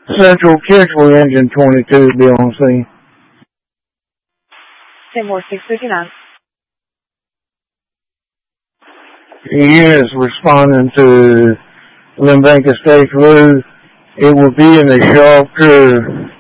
Central Kitchell engine 22 be on scene. 10-659. Units responding to Limbank Estates roof. It will be in the shelter